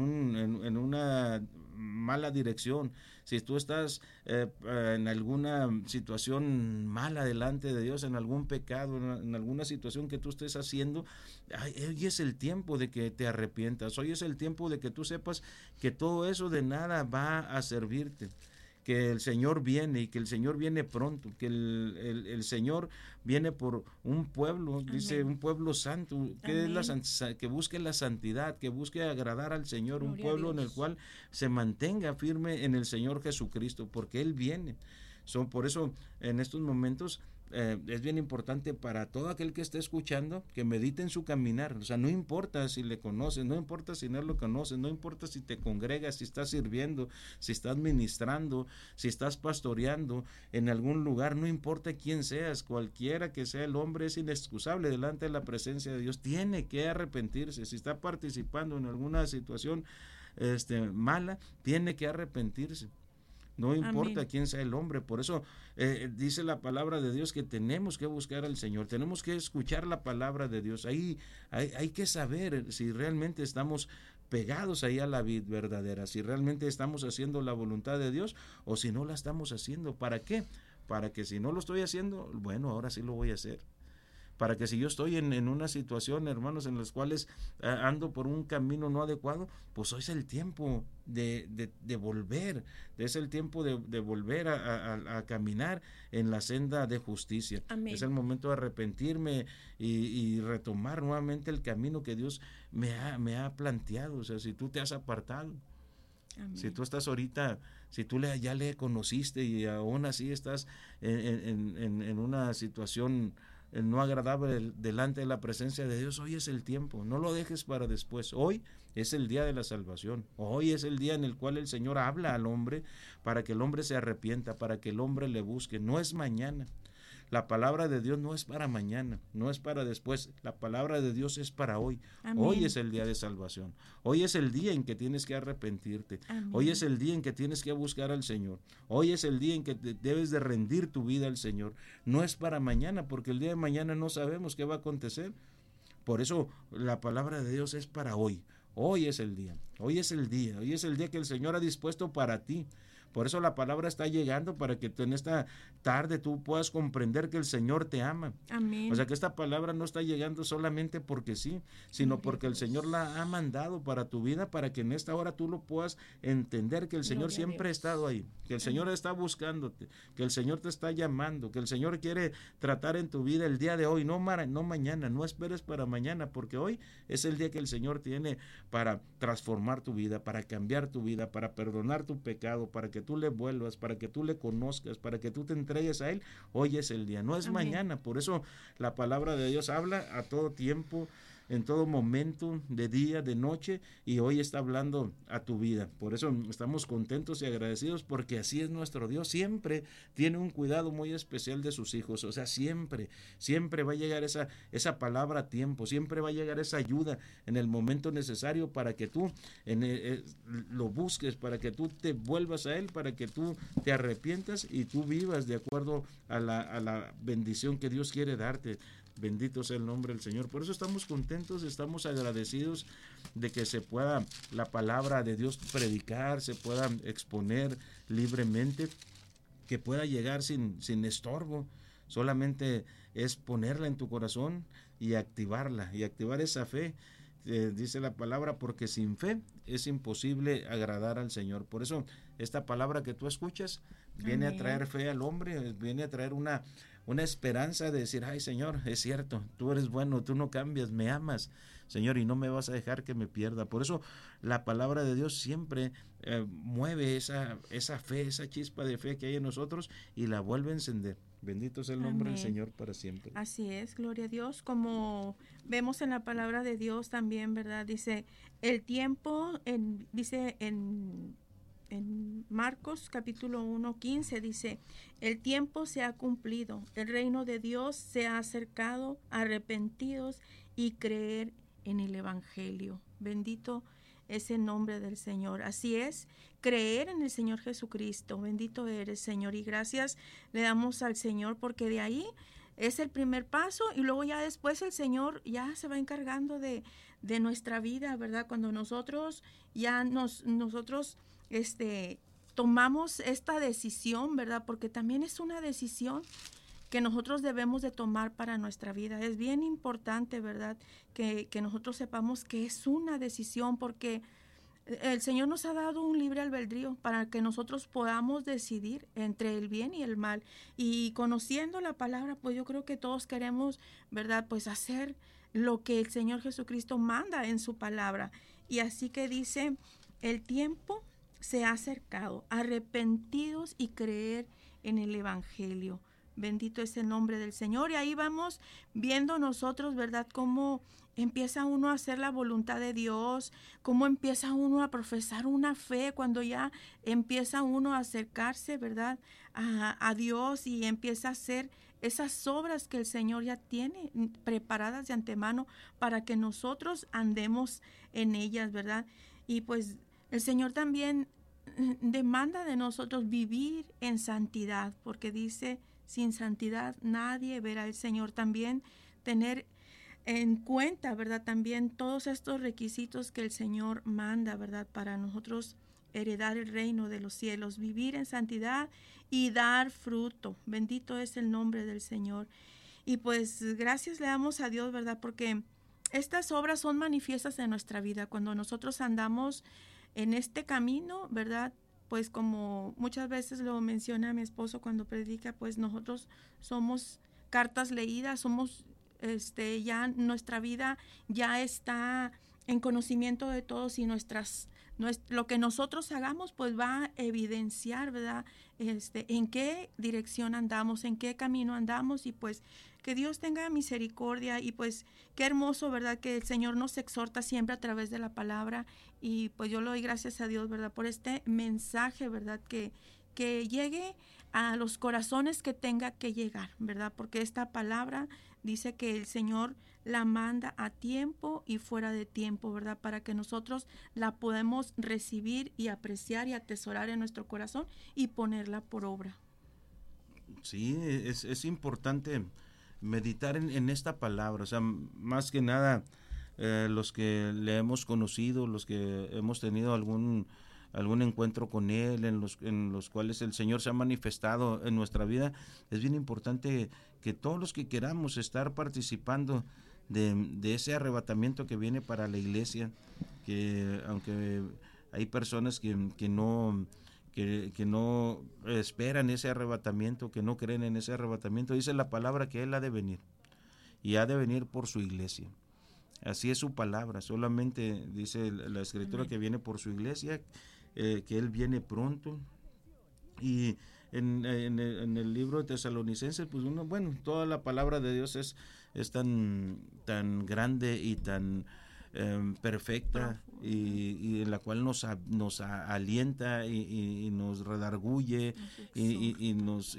B: una mala dirección, si tú estás en alguna situación mala delante de Dios, en algún pecado, en alguna situación que tú estés haciendo, hoy es el tiempo de que te arrepientas, hoy es el tiempo de que tú sepas que todo eso de nada va a servirte, que el Señor viene y que el Señor viene pronto, que el Señor viene por un pueblo,
A: Amén.
B: Dice un pueblo santo, que, que busque la santidad, que busque agradar al Señor,
A: Gloria
B: un pueblo
A: a
B: en
A: Dios.
B: el cual se mantenga firme en el Señor Jesucristo, porque Él viene. Por eso en estos momentos es bien importante para todo aquel que esté escuchando que medite en su caminar. O sea, no importa si le conoces, no importa si no lo conoces, no importa si te congregas, si estás sirviendo, si estás ministrando, si estás pastoreando en algún lugar, no importa quién seas, cualquiera que sea el hombre es inexcusable delante de la presencia de Dios, tiene que arrepentirse. Si está participando en alguna situación mala, tiene que arrepentirse. No importa
A: Amén.
B: quién sea el hombre. Por eso dice la palabra de Dios que tenemos que buscar al Señor, tenemos que escuchar la palabra de Dios. Ahí hay que saber si realmente estamos pegados ahí a la vid verdadera, si realmente estamos haciendo la voluntad de Dios o si no la estamos haciendo. ¿Para qué? Para que si no lo estoy haciendo, bueno, ahora sí lo voy a hacer. para que si yo estoy en una situación, hermanos, en las cuales ando por un camino no adecuado, pues hoy es el tiempo de volver, es el tiempo de volver a caminar en la senda de justicia.
A: Amén.
B: Es el momento de arrepentirme y retomar nuevamente el camino que Dios me ha planteado. O sea, si tú te has apartado,
A: Amén.
B: si tú estás ahorita, si tú ya le conociste y aún así estás en una situación no agradable delante de la presencia de Dios, hoy es el tiempo, no lo dejes para después. Hoy es el día de la salvación, hoy es el día en el cual el Señor habla al hombre para que el hombre se arrepienta, para que el hombre le busque, no es mañana. La palabra de Dios no es para mañana, no es para después, la palabra de Dios es para hoy.
A: Amén.
B: Hoy es el día de salvación, hoy es el día en que tienes que arrepentirte.
A: Amén.
B: Hoy es el día en que tienes que buscar al Señor, hoy es el día en que debes de rendir tu vida al Señor. No es para mañana, porque el día de mañana no sabemos qué va a acontecer. Por eso la palabra de Dios es para hoy. Hoy es el día, hoy es el día, hoy es el día que el Señor ha dispuesto para ti. Por eso la palabra está llegando para que tú en esta tarde tú puedas comprender que el Señor te ama.
A: Amén.
B: O sea que esta palabra no está llegando solamente porque sí, sino porque el Señor la ha mandado para tu vida, para que en esta hora tú lo puedas entender, que el Señor siempre ha estado ahí, que el Señor está buscándote, que el Señor te está llamando, que el Señor quiere tratar en tu vida el día de hoy, no mañana, no esperes para mañana, porque hoy es el día que el Señor tiene para transformar tu vida, para cambiar tu vida, para perdonar tu pecado, para que tú le vuelvas, para que tú le conozcas, para que tú te entregues a Él. Hoy es el día, no es
A: Amén.
B: mañana. Por eso la palabra de Dios habla a todo tiempo, en todo momento, de día, de noche, y hoy está hablando a tu vida. Por eso estamos contentos y agradecidos, porque así es nuestro Dios. Siempre tiene un cuidado muy especial de sus hijos. O sea, siempre va a llegar esa palabra a tiempo, siempre va a llegar esa ayuda en el momento necesario para que tú lo busques, para que tú te vuelvas a Él, para que tú te arrepientas y tú vivas de acuerdo a la bendición que Dios quiere darte. Bendito sea el nombre del Señor. Por eso estamos contentos, estamos agradecidos de que se pueda la palabra de Dios predicar, se pueda exponer libremente, que pueda llegar sin estorbo. Solamente es ponerla en tu corazón y activarla, y activar esa fe. Dice la palabra, porque sin fe es imposible agradar al Señor. Por eso esta palabra que tú escuchas viene
A: Amén.
B: a traer fe al hombre, viene a traer una esperanza de decir, ay Señor, es cierto, tú eres bueno, tú no cambias, me amas, Señor, y no me vas a dejar que me pierda. Por eso la palabra de Dios siempre mueve esa fe, esa chispa de fe que hay en nosotros, y la vuelve a encender. Bendito sea el nombre del Señor para siempre.
A: Así es, gloria a Dios. Como vemos en la palabra de Dios también, ¿verdad? Dice, el tiempo, dice en Marcos capítulo 1:15, dice, el tiempo se ha cumplido, el reino de Dios se ha acercado, arrepentidos y creer en el Evangelio. Bendito es el nombre del Señor. Así es, creer en el Señor Jesucristo. Bendito eres, Señor, y gracias le damos al Señor, porque de ahí es el primer paso, y luego ya después el Señor ya se va encargando de nuestra vida, ¿verdad? Cuando nosotros tomamos esta decisión, ¿verdad? Porque también es una decisión que nosotros debemos de tomar para nuestra vida. Es bien importante, ¿verdad? Que nosotros sepamos que es una decisión, porque el Señor nos ha dado un libre albedrío para que nosotros podamos decidir entre el bien y el mal. Y conociendo la palabra, pues yo creo que todos queremos, ¿verdad? Pues hacer lo que el Señor Jesucristo manda en su palabra. Y así que dice, el tiempo se ha acercado, arrepentidos y creer en el Evangelio. Bendito es el nombre del Señor. Y ahí vamos viendo nosotros, ¿verdad?, cómo empieza uno a hacer la voluntad de Dios, cómo empieza uno a profesar una fe cuando ya empieza uno a acercarse, ¿verdad?, a Dios, y empieza a hacer esas obras que el Señor ya tiene preparadas de antemano para que nosotros andemos en ellas, ¿verdad? Y pues el Señor también demanda de nosotros vivir en santidad, porque dice, sin santidad nadie verá al Señor. También tener en cuenta, ¿verdad?, también todos estos requisitos que el Señor manda, ¿verdad?, para nosotros heredar el reino de los cielos, vivir en santidad y dar fruto. Bendito es el nombre del Señor. Y pues gracias le damos a Dios, ¿verdad? Porque estas obras son manifiestas en nuestra vida. Cuando nosotros andamos en este camino, ¿verdad? Pues como muchas veces lo menciona mi esposo cuando predica, pues nosotros somos cartas leídas, somos ya nuestra vida ya está en conocimiento de todos y lo que nosotros hagamos pues va a evidenciar, ¿verdad? En qué dirección andamos, en qué camino andamos, y pues que Dios tenga misericordia. Y pues qué hermoso, ¿verdad? Que el Señor nos exhorta siempre a través de la palabra, y pues yo le doy gracias a Dios, ¿verdad? Por este mensaje, ¿verdad? Que llegue a los corazones que tenga que llegar, ¿verdad? Porque esta palabra dice que el Señor la manda a tiempo y fuera de tiempo, ¿verdad? Para que nosotros la podamos recibir y apreciar y atesorar en nuestro corazón y ponerla por obra.
B: Sí, es importante meditar en esta palabra, o sea, más que nada los que le hemos conocido, los que hemos tenido algún encuentro con Él, en los cuales el Señor se ha manifestado en nuestra vida, es bien importante que todos los que queramos estar participando de ese arrebatamiento que viene para la iglesia, que aunque hay personas que no esperan ese arrebatamiento, que no creen en ese arrebatamiento, dice la palabra que Él ha de venir, y ha de venir por su iglesia. Así es su palabra, solamente dice la Escritura Amén. Que viene por su iglesia, que Él viene pronto. Y en el libro de Tesalonicenses, pues toda la palabra de Dios es tan grande y tan perfecta, y en la cual nos alienta y nos redarguye y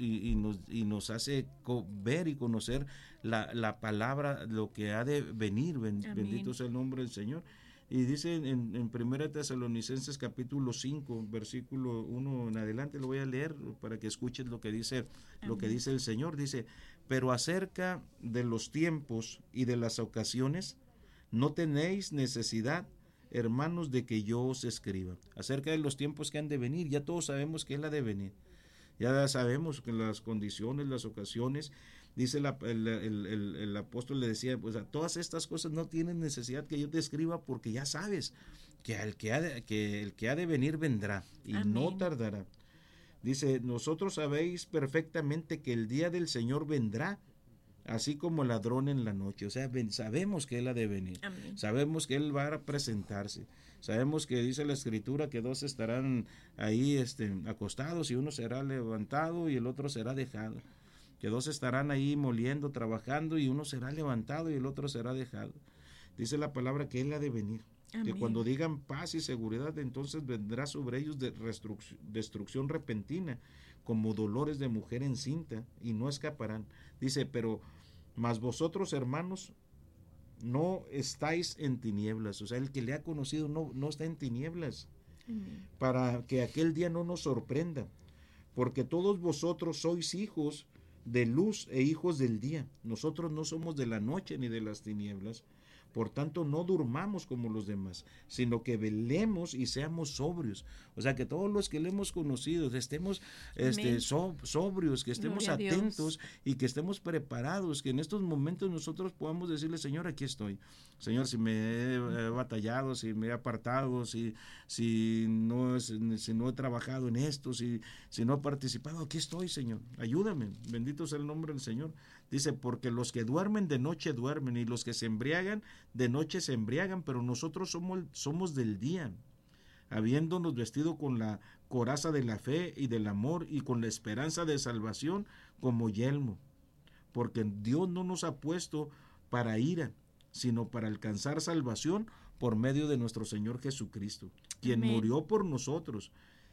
B: nos hace ver y conocer la palabra, lo que ha de venir. Bendito sea el nombre del Señor. Y dice en 1 Tesalonicenses capítulo 5, versículo 1 en adelante, lo voy a leer para que escuches lo que dice el Señor. Dice: pero acerca de los tiempos y de las ocasiones, no tenéis necesidad, hermanos, de que yo os escriba. Acerca de los tiempos que han de venir, ya todos sabemos que Él ha de venir. Ya sabemos que las condiciones, las ocasiones, dice el apóstol, le decía, pues a todas estas cosas no tienen necesidad que yo te escriba, porque ya sabes que el que ha de venir vendrá y Amén. No tardará. Dice: nosotros sabéis perfectamente que el día del Señor vendrá, así como ladrón en la noche. O sea, sabemos que Él ha de venir. Amén. Sabemos que Él va a presentarse. Sabemos que dice la Escritura que dos estarán ahí acostados, y uno será levantado y el otro será dejado. Que dos estarán ahí moliendo, trabajando, y uno será levantado y el otro será dejado. Dice la palabra que Él ha de venir. Amén. Que cuando digan paz y seguridad, entonces vendrá sobre ellos destrucción repentina, como dolores de mujer encinta, y no escaparán. Dice: mas vosotros, hermanos, no estáis en tinieblas. O sea, el que le ha conocido no está en tinieblas. Amén. Para que aquel día no nos sorprenda, porque todos vosotros sois hijos de luz e hijos del día. Nosotros no somos de la noche ni de las tinieblas. Por tanto, no durmamos como los demás, sino que velemos y seamos sobrios. O sea, que todos los que le hemos conocido estemos sobrios, que estemos atentos y que estemos preparados, que en estos momentos nosotros podamos decirle: Señor, aquí estoy. Señor, si me he batallado, si me he apartado, si no he trabajado en esto, si no he participado, aquí estoy, Señor. Ayúdame. Bendito sea el nombre del Señor. Dice: porque los que duermen de noche duermen, y los que se embriagan de noche se embriagan, pero nosotros somos del día, habiéndonos vestido con la coraza de la fe y del amor, y con la esperanza de salvación como yelmo. Porque Dios no nos ha puesto para ira, sino para alcanzar salvación por medio de nuestro Señor Jesucristo, quien Amén. Murió por nosotros,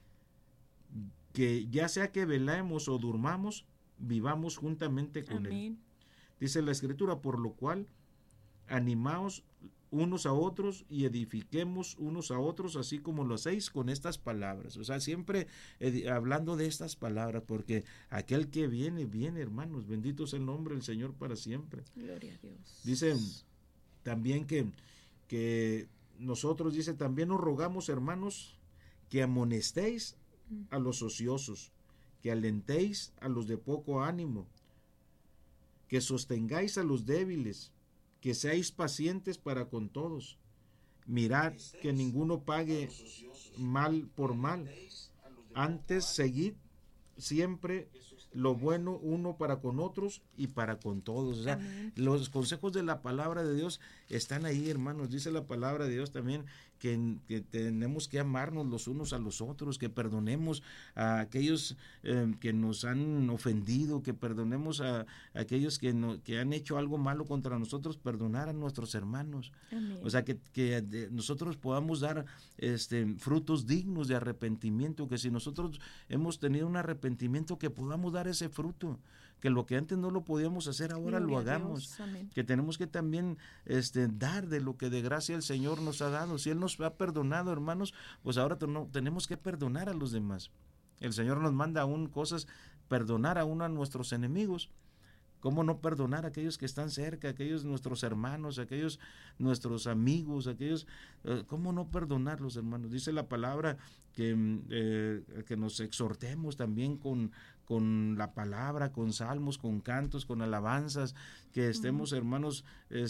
B: que ya sea que velemos o durmamos, vivamos juntamente con Amén. Él. Dice la Escritura: por lo cual animaos unos a otros y edifiquemos unos a otros, así como lo hacéis con estas palabras. O sea, siempre hablando de estas palabras, porque aquel que viene, viene, hermanos. Bendito sea el nombre del Señor para siempre.
A: Gloria a Dios.
B: Dice también que nosotros, dice: también os rogamos, hermanos, que amonestéis a los ociosos, que alentéis a los de poco ánimo, que sostengáis a los débiles, que seáis pacientes para con todos. Mirad que ninguno pague mal por mal. Antes seguid siempre lo bueno uno para con otros y para con todos. O sea, los consejos de la palabra de Dios están ahí, hermanos. Dice la palabra de Dios también que tenemos que amarnos los unos a los otros, que perdonemos a aquellos que nos han ofendido, que perdonemos a aquellos que han hecho algo malo contra nosotros, perdonar a nuestros hermanos.
A: Amén.
B: O sea, que nosotros podamos dar frutos dignos de arrepentimiento, que si nosotros hemos tenido un arrepentimiento, que podamos dar ese fruto, que lo que antes no lo podíamos hacer, ahora lo hagamos. Que tenemos que también dar de lo que de gracia el Señor nos ha dado. Si Él nos ha perdonado, hermanos, pues ahora tenemos que perdonar a los demás. El Señor nos manda aún cosas, perdonar aún a nuestros enemigos. ¿Cómo no perdonar a aquellos que están cerca, aquellos nuestros hermanos, aquellos nuestros amigos, aquellos, cómo no perdonarlos, hermanos? Dice la palabra que nos exhortemos también con la palabra, con salmos, con cantos, con alabanzas, que estemos, hermanos,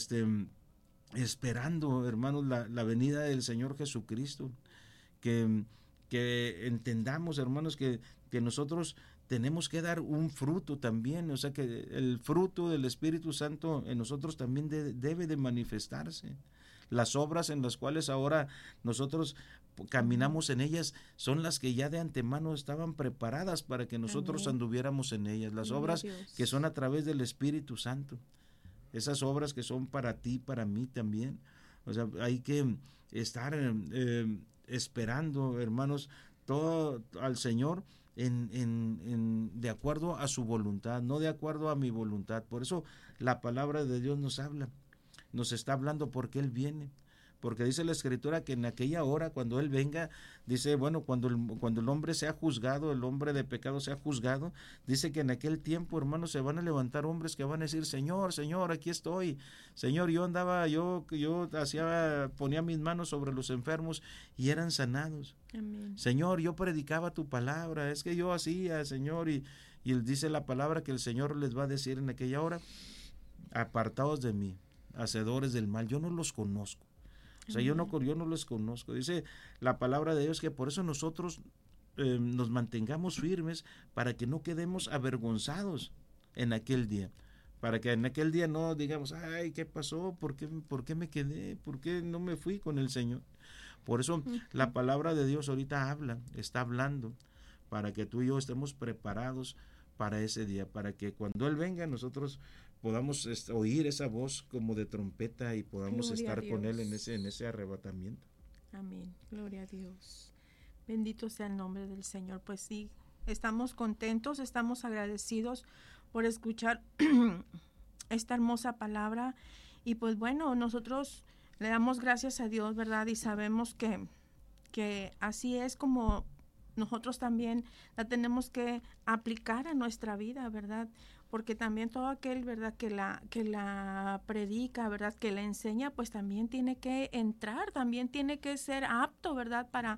B: esperando, hermanos, la venida del Señor Jesucristo, que entendamos, hermanos, que nosotros tenemos que dar un fruto también, o sea que el fruto del Espíritu Santo en nosotros también debe de manifestarse. Las obras en las cuales ahora nosotros caminamos en ellas son las que ya de antemano estaban preparadas para que nosotros anduviéramos en ellas. Las obras que son a través del Espíritu Santo. Esas obras que son para ti, para mí también. O sea, hay que estar esperando, hermanos, todo al Señor de acuerdo a su voluntad, no de acuerdo a mi voluntad. Por eso la palabra de Dios nos habla, nos está hablando porque Él viene. Porque dice la Escritura que en aquella hora, cuando Él venga, dice, bueno, cuando el hombre sea juzgado, el hombre de pecado sea juzgado, dice que en aquel tiempo, hermanos, se van a levantar hombres que van a decir, Señor, Señor, aquí estoy. Señor, yo ponía mis manos sobre los enfermos y eran sanados.
A: Amén.
B: Señor, yo predicaba tu palabra, es que yo hacía, Señor, y Él dice la palabra que el Señor les va a decir en aquella hora, apartaos de mí, hacedores del mal, yo no los conozco. O sea, yo no los conozco. Dice la palabra de Dios que por eso nosotros nos mantengamos firmes para que no quedemos avergonzados en aquel día. Para que en aquel día no digamos, ay, ¿qué pasó? ¿Por qué me quedé? ¿Por qué no me fui con el Señor? Por eso la palabra de Dios ahorita está hablando, para que tú y yo estemos preparados para ese día, para que cuando Él venga nosotros podamos oír esa voz como de trompeta y podamos estar con Él en ese arrebatamiento.
A: Amén, gloria a Dios. Bendito sea el nombre del Señor. Pues sí, estamos contentos, estamos agradecidos por escuchar esta hermosa palabra. Y pues bueno, nosotros le damos gracias a Dios, ¿verdad? Y sabemos que así es como nosotros también la tenemos que aplicar a nuestra vida, ¿verdad? Porque también todo aquel, ¿verdad?, que la predica, ¿verdad?, que la enseña, pues también tiene que entrar, también tiene que ser apto, ¿verdad?, para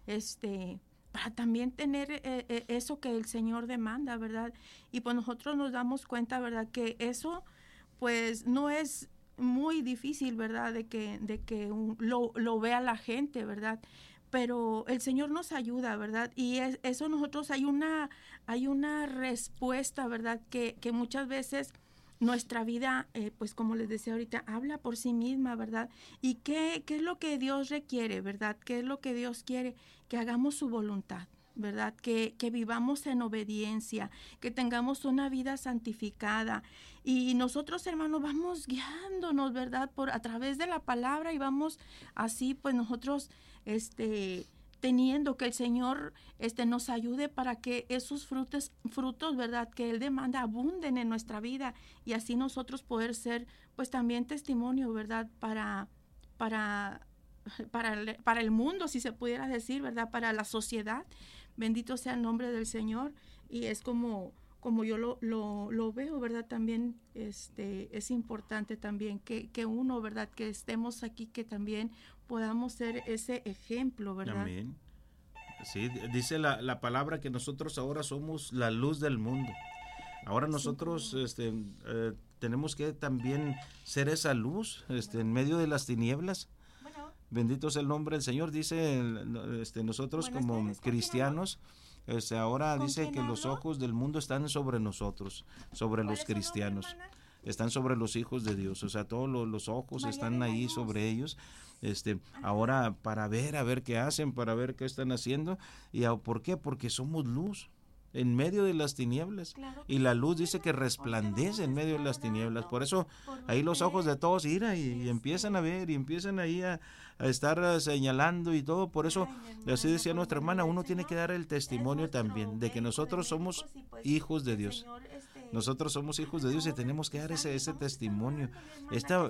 A: también tener eso que el Señor demanda, ¿verdad? Y pues nosotros nos damos cuenta, ¿verdad?, que eso pues no es muy difícil, ¿verdad?, de que lo vea la gente, ¿verdad? Pero el Señor nos ayuda, ¿verdad? Y eso nosotros hay una respuesta, ¿verdad? Que muchas veces nuestra vida, pues como les decía ahorita, habla por sí misma, ¿verdad? ¿Y qué es lo que Dios requiere, verdad? ¿Qué es lo que Dios quiere? Que hagamos su voluntad, ¿verdad? Que vivamos en obediencia, que tengamos una vida santificada. Y nosotros, hermanos, vamos guiándonos, ¿verdad? A través de la palabra y vamos así, pues nosotros, teniendo que el Señor nos ayude para que esos frutos, ¿verdad?, que Él demanda abunden en nuestra vida y así nosotros poder ser, pues también testimonio, ¿verdad?, para el mundo, si se pudiera decir, ¿verdad?, para la sociedad. Bendito sea el nombre del Señor. Y es como yo lo veo, ¿verdad? También es importante también que uno, ¿verdad?, que estemos aquí, que también podamos ser ese ejemplo, ¿verdad?
B: Amén. Sí, dice la palabra que nosotros ahora somos la luz del mundo. Ahora nosotros tenemos que también ser esa luz en medio de las tinieblas. Bendito sea el nombre del Señor. Dice nosotros como cristianos, ahora dice que los ojos del mundo están sobre nosotros, sobre los cristianos. Están sobre los hijos de Dios, o sea, todos los ojos están ahí sobre ellos, ahora para ver, a ver qué hacen, para ver qué están haciendo. ¿Y por qué? Porque somos luz en medio de las tinieblas, y la luz dice que resplandece en medio de las tinieblas. Por eso ahí los ojos de todos iran y empiezan a ver, y empiezan ahí a estar señalando y todo. Por eso, así decía nuestra hermana, uno tiene que dar el testimonio también de que nosotros somos hijos de Dios. Nosotros somos hijos de Dios y tenemos que dar ese testimonio. Esta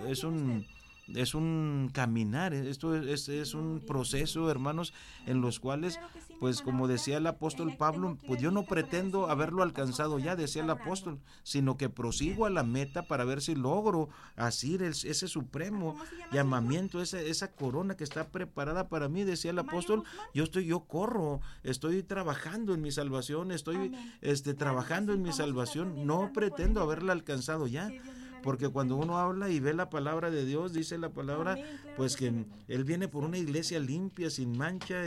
B: es un caminar, esto es un proceso, hermanos, en los cuales, pues como decía el apóstol Pablo, pues yo no pretendo haberlo alcanzado ya, decía el apóstol, sino que prosigo a la meta para ver si logro asir ese supremo llamamiento, esa corona que está preparada para mí, decía el apóstol. Yo corro, estoy trabajando en mi salvación, estoy trabajando en mi salvación, no pretendo haberla alcanzado ya. Porque cuando uno habla y ve la palabra de Dios, dice la palabra, pues que Él viene por una iglesia limpia, sin mancha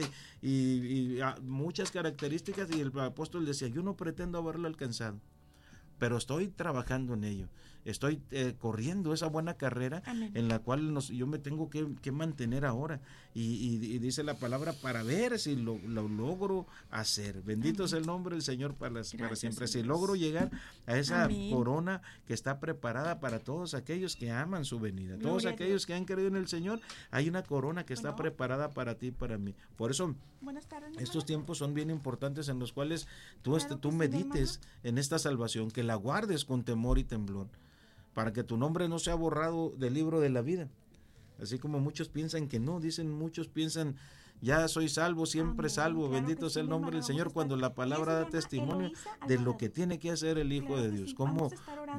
B: y muchas características, y el apóstol decía, yo no pretendo haberlo alcanzado, pero estoy trabajando en ello. Estoy corriendo esa buena carrera. Amén. En la cual yo me tengo que mantener ahora. Y dice la palabra, para ver si lo logro hacer. Bendito Amén. Sea el nombre del Señor para siempre. Si logro llegar a esa Amén. Corona que está preparada para todos aquellos que aman su venida. Gloria todos aquellos que han creído en el Señor, hay una corona que está preparada para ti y para mí. Por eso, estos tiempos son bien importantes en los cuales tú medites en esta salvación, que la guardes con temor y temblor, para que tu nombre no sea borrado del libro de la vida. Así como muchos piensan que no, muchos piensan, ya soy salvo, siempre Amén. Salvo, claro, bendito sea el nombre del Señor, cuando la palabra da testimonio de lo que tiene que hacer el Hijo de Dios, cómo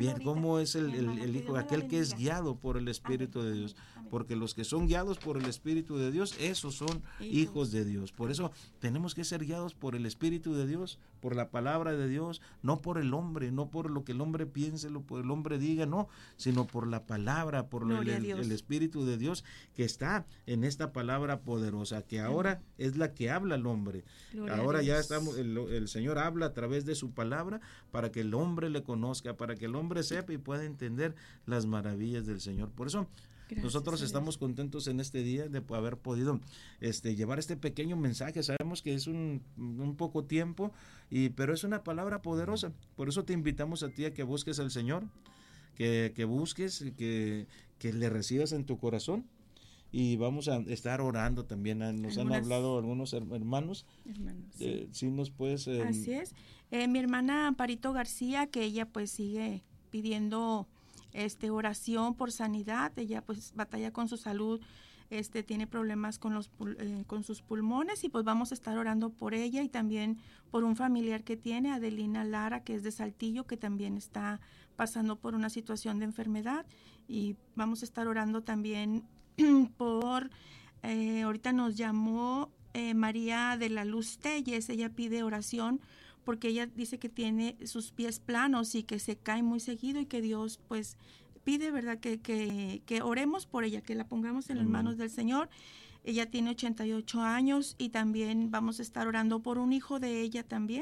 B: es el Hijo, aquel que es guiado por el Espíritu de Dios, porque los que son guiados por el Espíritu de Dios, esos son hijos de Dios. Por eso tenemos que ser guiados por el Espíritu de Dios, por la palabra de Dios, no por el hombre, no por lo que el hombre piense, lo que el hombre diga, no, sino por la palabra, por el Espíritu de Dios que está en esta palabra poderosa, que ahora es la que habla el hombre. Gloria ahora ya estamos, el Señor habla a través de su palabra para que el hombre le conozca, para que el hombre sepa y pueda entender las maravillas del Señor. Por eso nosotros estamos contentos en este día de haber podido llevar este pequeño mensaje. Sabemos que es un poco tiempo, pero es una palabra poderosa. Por eso te invitamos a ti a que busques al Señor, que busques, que le recibas en tu corazón. Y vamos a estar orando también. Nos han hablado algunos hermanos. Sí. Si nos puedes...
A: Así es. Mi hermana Amparito García, que ella pues sigue pidiendo oración por sanidad. Ella pues batalla con su salud, tiene problemas con sus pulmones, y pues vamos a estar orando por ella, y también por un familiar que tiene, Adelina Lara, que es de Saltillo, que también está pasando por una situación de enfermedad, y vamos a estar orando también por, ahorita nos llamó María de la Luz Telles. Ella pide oración porque ella dice que tiene sus pies planos y que se cae muy seguido, y que Dios pues pide, ¿verdad?, que oremos por ella, que la pongamos en las manos del Señor. Ella tiene 88 años, y también vamos a estar orando por un hijo de ella también.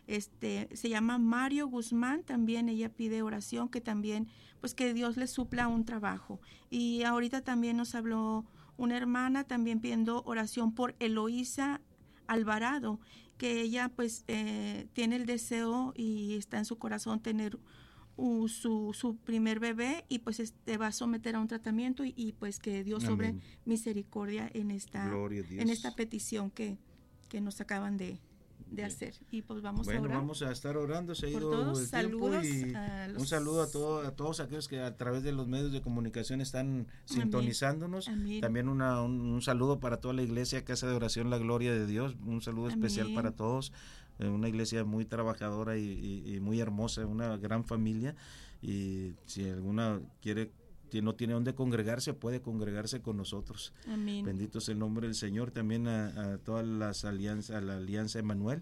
A: Se llama Mario Guzmán, también ella pide oración, que también pues que Dios le supla un trabajo. Y ahorita también nos habló una hermana también pidiendo oración por Eloísa Alvarado, que ella pues tiene el deseo y está en su corazón tener su primer bebé, y pues va a someter a un tratamiento, y pues que Dios sobre misericordia en esta petición que nos acaban de hacer. Y pues vamos a orar.
B: Vamos a estar orando. Se ha ido
A: todos.
B: El
A: Saludos
B: tiempo, y un saludo a todos aquellos que a través de los medios de comunicación están sintonizándonos.
A: Amén.
B: También un saludo para toda la iglesia Casa de Oración La Gloria de Dios. Un saludo especial para todos. Una iglesia muy trabajadora y muy hermosa, una gran familia. Y si alguna no tiene dónde congregarse, puede congregarse con nosotros.
A: Amén.
B: Bendito es el nombre del Señor. También a todas las alianzas, a la Alianza Emanuel,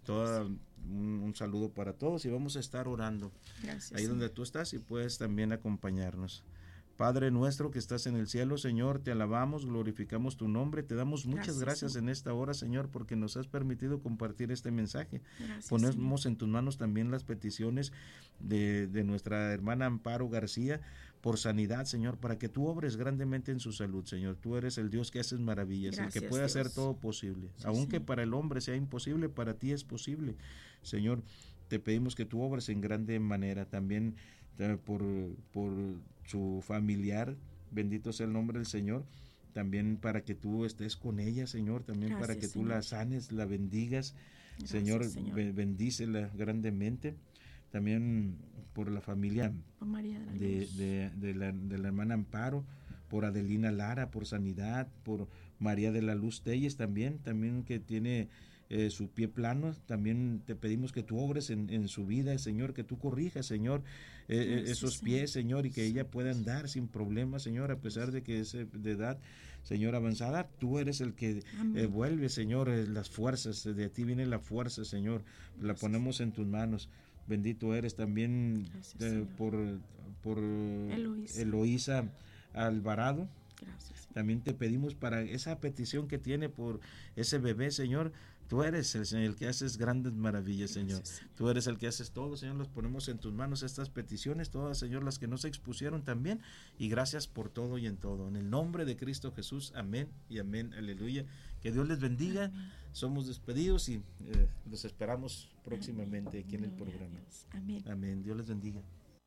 B: un saludo para todos y vamos a estar orando.
A: Gracias,
B: ahí
A: Señor.
B: donde tú estás y puedes también acompañarnos. Padre nuestro que estás en el cielo, Señor, te alabamos, glorificamos tu nombre, te damos muchas gracias en esta hora, Señor, porque nos has permitido compartir este mensaje.
A: Gracias,
B: Ponemos
A: Señor.
B: en tus manos también las peticiones de nuestra hermana Amparo García por sanidad, Señor, para que tú obres grandemente en su salud, Señor. Tú eres el Dios que haces maravillas,
A: Gracias,
B: el que puede
A: Dios.
B: hacer todo posible.
A: Sí,
B: Aunque
A: Señor.
B: para el hombre sea imposible, para ti es posible, Señor. Te pedimos que tú obres en grande manera también por su familiar, bendito sea el nombre del Señor, también para que tú estés con ella, Señor, también
A: Gracias,
B: para que tú
A: Señor.
B: la sanes, la bendigas,
A: Gracias,
B: Señor,
A: Señor.
B: bendícela grandemente, también por la familia
A: Por María de la Luz.
B: de la hermana Amparo, por Adelina Lara, por sanidad, por María de la Luz Telles también que tiene su pie plano, también te pedimos que tú obres en su vida, Señor, que tú corrijas, Señor, esos pies, Señor, y que ella pueda andar sin problemas, Señor, a pesar de que es de edad, Señor, avanzada. Tú eres el que vuelve, Señor, las fuerzas, de ti viene la fuerza, Señor, la ponemos en tus manos. Bendito eres también. Gracias, por Eloísa Alvarado.
A: Gracias.
B: También te pedimos para esa petición que tiene por ese bebé, Señor. Tú eres el Señor, el que haces grandes maravillas, Señor. Tú eres el que haces todo, Señor. Los ponemos en tus manos estas peticiones, todas, Señor, las que no se expusieron también. Y gracias por todo y en todo. En el nombre de Cristo Jesús, amén y amén, aleluya. Que Dios les bendiga. Amén. Somos despedidos y los esperamos próximamente aquí en el programa.
A: Amén.
B: Amén. Dios les bendiga.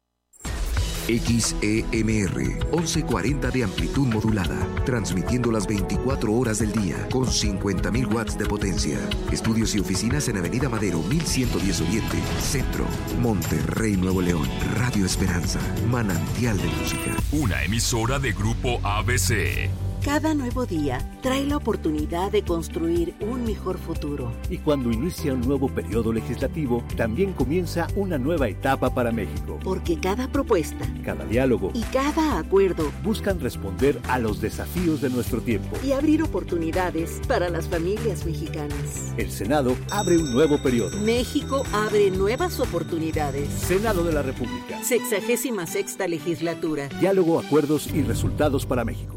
C: XEMR 1140 de amplitud modulada, transmitiendo las 24 horas del día con 50.000 watts de potencia. Estudios y oficinas en Avenida Madero 1110 Oriente, Centro, Monterrey, Nuevo León. Radio Esperanza, manantial de música.
D: Una emisora de Grupo ABC.
E: Cada nuevo día trae la oportunidad de construir un mejor futuro.
F: Y cuando inicia un nuevo periodo legislativo, también comienza una nueva etapa para México.
E: Porque cada propuesta,
F: cada diálogo
E: y cada acuerdo
F: buscan responder a los desafíos de nuestro tiempo
E: y abrir oportunidades para las familias mexicanas.
F: El Senado abre un nuevo periodo.
E: México abre nuevas oportunidades.
F: Senado de la República.
E: 66ª legislatura.
F: Diálogo, acuerdos y resultados para México.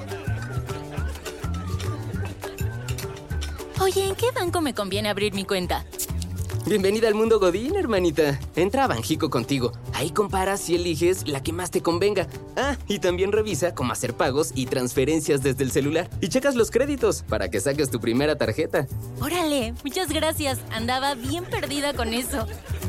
G: Oye, ¿en qué banco me conviene abrir mi cuenta?
H: Bienvenida al mundo Godín, hermanita. Entra a Banjico Contigo. Ahí comparas y eliges la que más te convenga. Ah, y también revisa cómo hacer pagos y transferencias desde el celular. Y checas los créditos para que saques tu primera tarjeta.
G: ¡Órale! Muchas gracias. Andaba bien perdida con eso.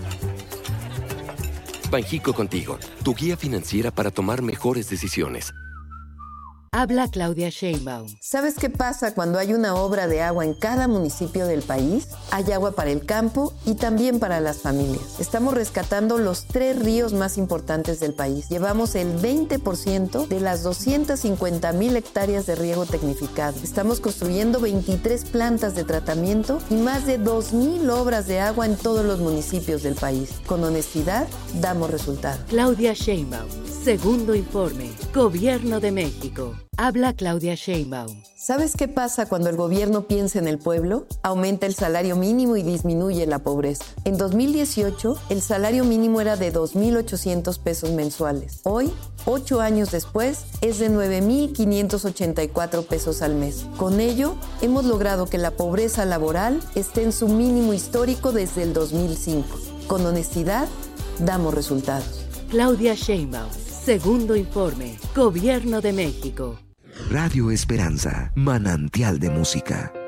I: Banjico Contigo, tu guía financiera para tomar mejores decisiones.
J: Habla Claudia Sheinbaum.
K: ¿Sabes qué pasa cuando hay una obra de agua en cada municipio del país? Hay agua para el campo y también para las familias. Estamos rescatando los 3 ríos más importantes del país. Llevamos el 20% de las 250,000 hectáreas de riego tecnificado. Estamos construyendo 23 plantas de tratamiento y más de 2,000 obras de agua en todos los municipios del país. Con honestidad, damos resultados.
J: Claudia Sheinbaum. Segundo informe. Gobierno de México. Habla Claudia Sheinbaum.
K: ¿Sabes qué pasa cuando el gobierno piensa en el pueblo? Aumenta el salario mínimo y disminuye la pobreza. En 2018, el salario mínimo era de 2,800 pesos mensuales. Hoy, 8 años después, es de 9,584 pesos al mes. Con ello, hemos logrado que la pobreza laboral esté en su mínimo histórico desde el 2005. Con honestidad, damos resultados.
J: Claudia Sheinbaum. Segundo informe. Gobierno de México.
C: Radio Esperanza, manantial de música.